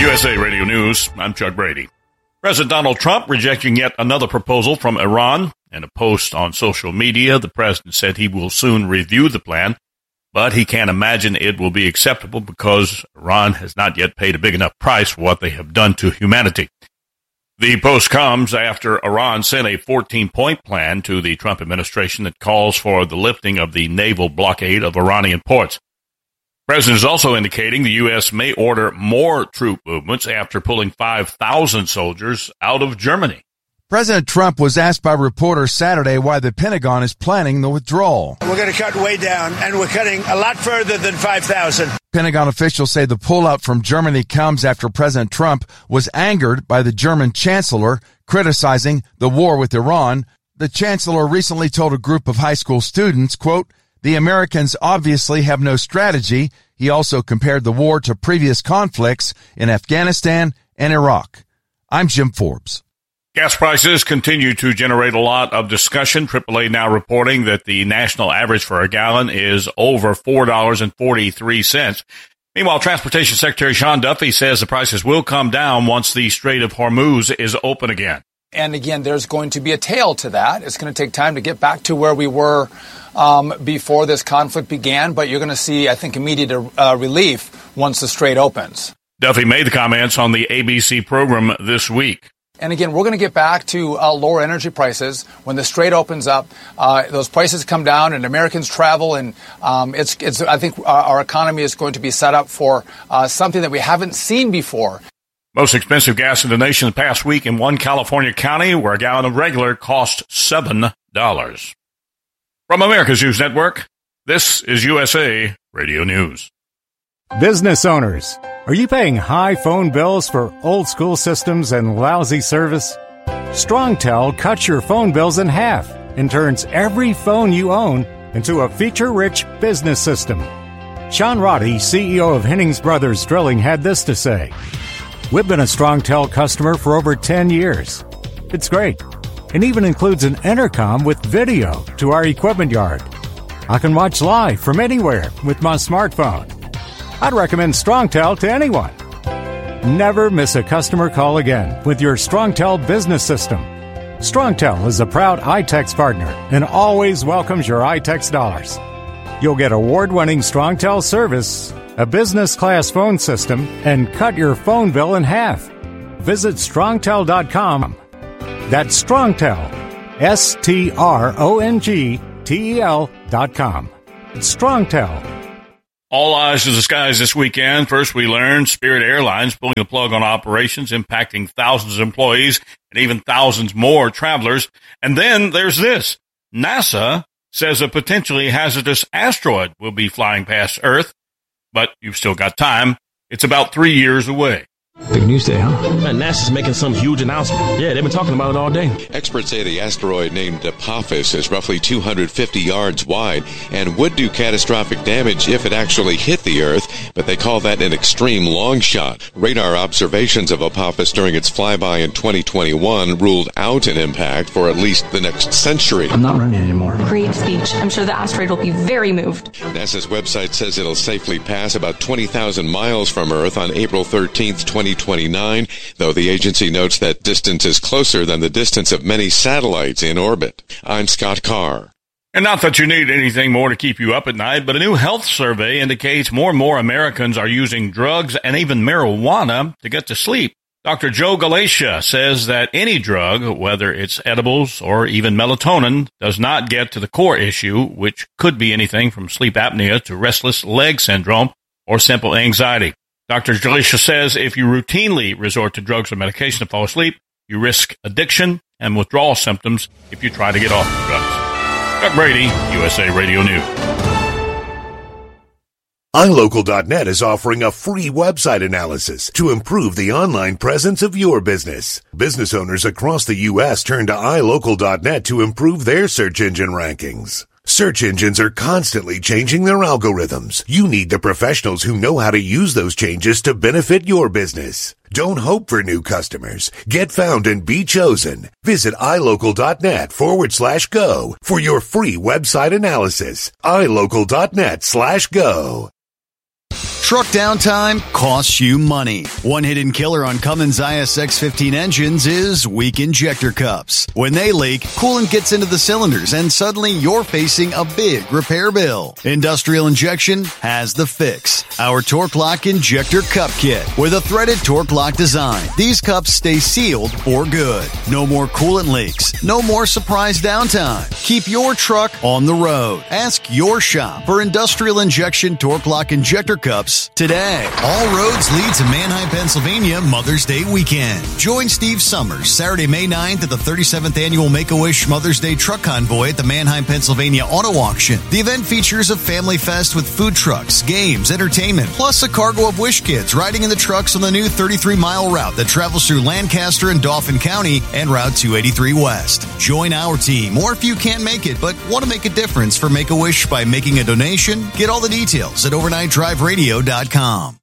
USA Radio News, I'm Chuck Brady. President Donald Trump rejecting yet another proposal from Iran. In a post on social media, the president said he will soon review the plan, but he can't imagine it will be acceptable because Iran has not yet paid a big enough price for what they have done to humanity. The post comes after Iran sent a 14-point plan to the Trump administration that calls for the lifting of the naval blockade of Iranian ports. The president is also indicating the U.S. may order more troop movements after pulling 5,000 soldiers out of Germany. President Trump was asked by reporters Saturday why the Pentagon is planning the withdrawal. We're going to cut way down, and we're cutting a lot further than 5,000. Pentagon officials say the pullout from Germany comes after President Trump was angered by the German chancellor criticizing the war with Iran. The chancellor recently told a group of high school students, quote, "The Americans obviously have no strategy." He also compared the war to previous conflicts in Afghanistan and Iraq. I'm Jim Forbes. Gas prices continue to generate a lot of discussion. AAA now reporting that the national average for a gallon is over $4.43. Meanwhile, Transportation Secretary Sean Duffy says the prices will come down once the Strait of Hormuz is open again. And again, there's going to be a tail to that. It's going to take time to get back to where we were before this conflict began, but you're going to see, I think, immediate relief once the strait opens. Duffy made the comments on the ABC program this week. And again, we're going to get back to lower energy prices when the strait opens up. Those prices come down, and Americans travel, and it's. I think our economy is going to be set up for something that we haven't seen before. Most expensive gas in the nation the past week in one California county, where a gallon of regular cost $7. From America's News Network, this is USA Radio News. Business owners, are you paying high phone bills for old school systems and lousy service? StrongTel cuts your phone bills in half and turns every phone you own into a feature-rich business system. Sean Roddy, CEO of Hennings Brothers Drilling, had this to say. We've been a StrongTel customer for over 10 years. It's great. It even includes an intercom with video to our equipment yard. I can watch live from anywhere with my smartphone. I'd recommend StrongTel to anyone. Never miss a customer call again with your StrongTel business system. StrongTel is a proud iTex partner and always welcomes your iTex dollars. You'll get award-winning StrongTel service, a business-class phone system, and cut your phone bill in half. Visit StrongTel.com. That's StrongTel, StrongTel.com. It's StrongTel. All eyes to the skies this weekend. First, we learned Spirit Airlines pulling the plug on operations, impacting thousands of employees and even thousands more travelers. And then there's this. NASA says a potentially hazardous asteroid will be flying past Earth, but you've still got time. It's about 3 years away. Big news day, huh? Man, NASA's making some huge announcement. Yeah, they've been talking about it all day. Experts say the asteroid named Apophis is roughly 250 yards wide and would do catastrophic damage if it actually hit the Earth, but they call that an extreme long shot. Radar observations of Apophis during its flyby in 2021 ruled out an impact for at least the next century. I'm not running anymore. Great speech. I'm sure the asteroid will be very moved. NASA's website says it'll safely pass about 20,000 miles from Earth on April 13th, 2029, though the agency notes that distance is closer than the distance of many satellites in orbit. I'm Scott Carr. And not that you need anything more to keep you up at night, but a new health survey indicates more and more Americans are using drugs and even marijuana to get to sleep. Dr. Joe Galatia says that any drug, whether it's edibles or even melatonin, does not get to the core issue, which could be anything from sleep apnea to restless leg syndrome or simple anxiety. Dr. Galatia says if you routinely resort to drugs or medication to fall asleep, you risk addiction and withdrawal symptoms if you try to get off the drugs. Chuck Brady, USA Radio News. iLocal.net is offering a free website analysis to improve the online presence of your business. Business owners across the U.S. turn to iLocal.net to improve their search engine rankings. Search engines are constantly changing their algorithms. You need the professionals who know how to use those changes to benefit your business. Don't hope for new customers. Get found and be chosen. Visit iLocal.net/go for your free website analysis. iLocal.net/go. Truck downtime costs you money. One hidden killer on Cummins ISX-15 engines is weak injector cups. When they leak, coolant gets into the cylinders and suddenly you're facing a big repair bill. Industrial Injection has the fix. Our Torque Lock Injector Cup Kit with a threaded Torque Lock design. These cups stay sealed for good. No more coolant leaks. No more surprise downtime. Keep your truck on the road. Ask your shop for Industrial Injection Torque Lock Injector Cups today. All roads lead to Manheim, Pennsylvania Mother's Day weekend. Join Steve Summers Saturday, May 9th at the 37th Annual Make-A-Wish Mother's Day Truck Convoy at the Manheim, Pennsylvania Auto Auction. The event features a family fest with food trucks, games, entertainment, plus a cargo of Wish kids riding in the trucks on the new 33-mile route that travels through Lancaster and Dauphin County and Route 283 West. Join our team, or if you can't make it but want to make a difference for Make-A-Wish by making a donation, get all the details at overnightdriveradio.com.